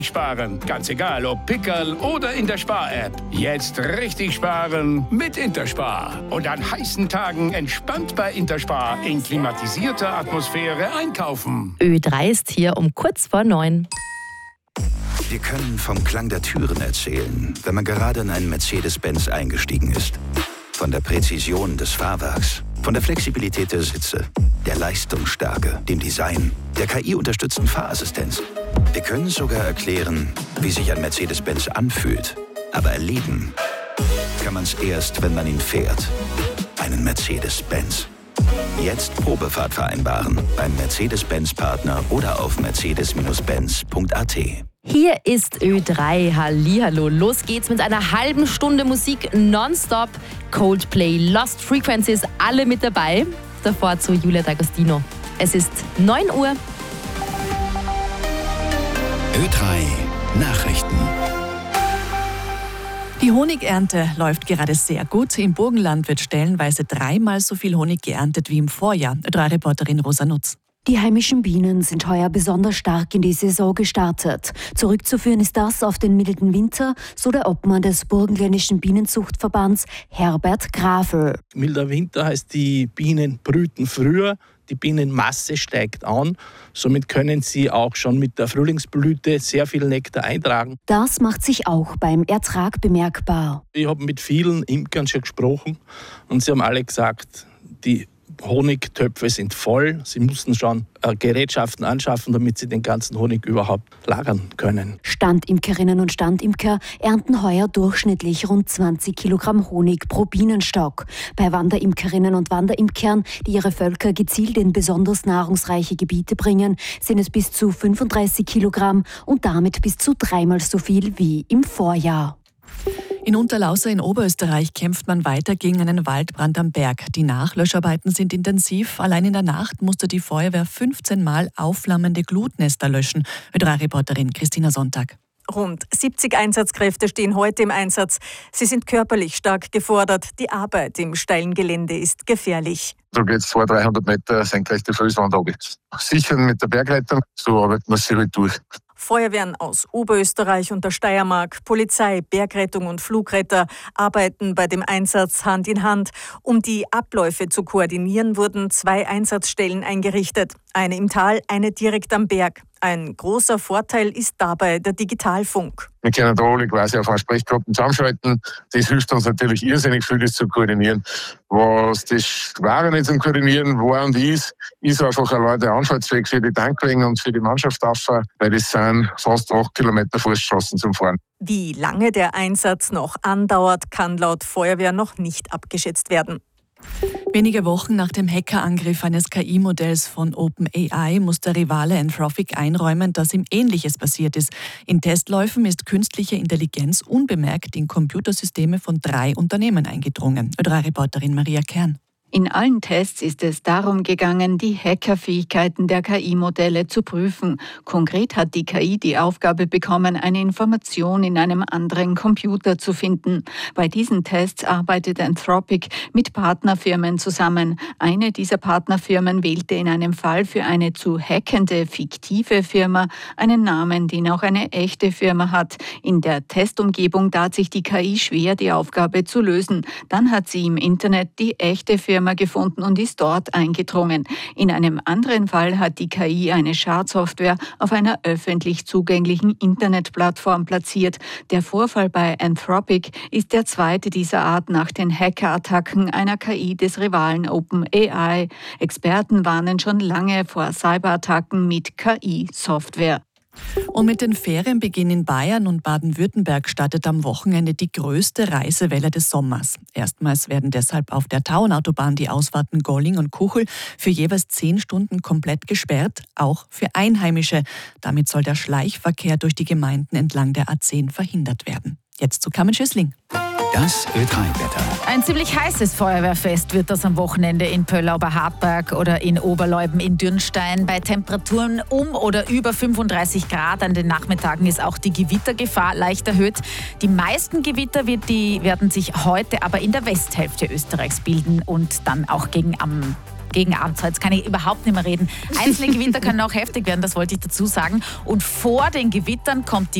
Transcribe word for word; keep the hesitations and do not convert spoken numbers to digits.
Sparen, ganz egal ob Pickerl oder in der Spar-App. Jetzt richtig sparen mit Interspar. Und an heißen Tagen entspannt bei Interspar in klimatisierter Atmosphäre einkaufen. Ö drei ist hier um kurz vor neun. Wir können vom Klang der Türen erzählen, wenn man gerade in einen Mercedes-Benz eingestiegen ist. Von der Präzision des Fahrwerks, von der Flexibilität der Sitze, der Leistungsstärke, dem Design, der K I-unterstützten Fahrassistenz. Wir können sogar erklären, wie sich ein Mercedes-Benz anfühlt. Aber erleben kann man es erst, wenn man ihn fährt. Einen Mercedes-Benz. Jetzt Probefahrt vereinbaren beim Mercedes-Benz-Partner oder auf mercedes Benz punkt a t. Hier ist Ö drei. Hallihallo. Los geht's mit einer halben Stunde Musik nonstop. Coldplay, Lost Frequencies, alle mit dabei. Davor zu Julia D'Agostino. Es ist neun Uhr. Ö drei Nachrichten. Die Honigernte läuft gerade sehr gut. Im Burgenland wird stellenweise dreimal so viel Honig geerntet wie im Vorjahr. Ö drei Reporterin Rosa Nutz. Die heimischen Bienen sind heuer besonders stark in die Saison gestartet. Zurückzuführen ist das auf den milden Winter, so der Obmann des Burgenländischen Bienenzuchtverbands Herbert Grafel. Milder Winter heißt, die Bienen brüten früher, die Bienenmasse steigt an. Somit können sie auch schon mit der Frühlingsblüte sehr viel Nektar eintragen. Das macht sich auch beim Ertrag bemerkbar. Ich habe mit vielen Imkern schon gesprochen und sie haben alle gesagt, die Honigtöpfe sind voll. Sie mussten schon äh, Gerätschaften anschaffen, damit sie den ganzen Honig überhaupt lagern können. Standimkerinnen und Standimker ernten heuer durchschnittlich rund zwanzig Kilogramm Honig pro Bienenstock. Bei Wanderimkerinnen und Wanderimkern, die ihre Völker gezielt in besonders nahrungsreiche Gebiete bringen, sind es bis zu fünfunddreißig Kilogramm und damit bis zu dreimal so viel wie im Vorjahr. In Unterlaußer in Oberösterreich kämpft man weiter gegen einen Waldbrand am Berg. Die Nachlöscharbeiten sind intensiv. Allein in der Nacht musste die Feuerwehr fünfzehn Mal aufflammende Glutnester löschen. Ö drei Reporterin Christina Sonntag. Rund siebzig Einsatzkräfte stehen heute im Einsatz. Sie sind körperlich stark gefordert. Die Arbeit im steilen Gelände ist gefährlich. Da geht es zweihundert, dreihundert Meter senkrechte Felswand runter. Sichern mit der Bergleitung, so arbeiten wir sich halt durch. Feuerwehren aus Oberösterreich und der Steiermark, Polizei, Bergrettung und Flugretter arbeiten bei dem Einsatz Hand in Hand. Um die Abläufe zu koordinieren, wurden zwei Einsatzstellen eingerichtet. Eine im Tal, eine direkt am Berg. Ein großer Vorteil ist dabei der Digitalfunk. Wir können da alle quasi auf einen Sprechgruppen zusammenschalten. Das hilft uns natürlich irrsinnig viel, das zu koordinieren. Was das Schwere nicht zum Koordinieren war und ist, ist einfach allein der Anfahrtsweg für die Tankwagen und für die Mannschaftsauffahr, weil das sind fast acht Kilometer Fußstraßen zum Fahren. Wie lange der Einsatz noch andauert, kann laut Feuerwehr noch nicht abgeschätzt werden. Wenige Wochen nach dem Hackerangriff eines K I-Modells von OpenAI muss der Rivale Anthropic einräumen, dass ihm Ähnliches passiert ist. In Testläufen ist künstliche Intelligenz unbemerkt in Computersysteme von drei Unternehmen eingedrungen. Ö drei Reporterin Maria Kern. In allen Tests ist es darum gegangen, die Hackerfähigkeiten der K I-Modelle zu prüfen. Konkret hat die K I die Aufgabe bekommen, eine Information in einem anderen Computer zu finden. Bei diesen Tests arbeitet Anthropic mit Partnerfirmen zusammen. Eine dieser Partnerfirmen wählte in einem Fall für eine zu hackende fiktive Firma einen Namen, den auch eine echte Firma hat. In der Testumgebung tat sich die K I schwer, die Aufgabe zu lösen. Dann hat sie im Internet die echte Firma gefunden und ist dort eingedrungen. In einem anderen Fall hat die K I eine Schadsoftware auf einer öffentlich zugänglichen Internetplattform platziert. Der Vorfall bei Anthropic ist der zweite dieser Art nach den Hackerattacken einer K I des Rivalen OpenAI. Experten warnen schon lange vor Cyberattacken mit K I-Software. Und mit dem Ferienbeginn in Bayern und Baden-Württemberg startet am Wochenende die größte Reisewelle des Sommers. Erstmals werden deshalb auf der Tauernautobahn die Ausfahrten Golling und Kuchel für jeweils zehn Stunden komplett gesperrt, auch für Einheimische. Damit soll der Schleichverkehr durch die Gemeinden entlang der A zehn verhindert werden. Jetzt zu Carmen Schüssling. Das Ö drei Wetter. Ein ziemlich heißes Feuerwehrfest wird das am Wochenende in Pöllauber-Hartberg oder in Oberleuben in Dürnstein. Bei Temperaturen um oder über fünfunddreißig Grad an den Nachmittagen ist auch die Gewittergefahr leicht erhöht. Die meisten Gewitter wird die, werden sich heute aber in der Westhälfte Österreichs bilden und dann auch gegen am gegen Abend. So, jetzt kann ich überhaupt nicht mehr reden. Einzelne Gewitter können auch heftig werden, das wollte ich dazu sagen. Und vor den Gewittern kommt die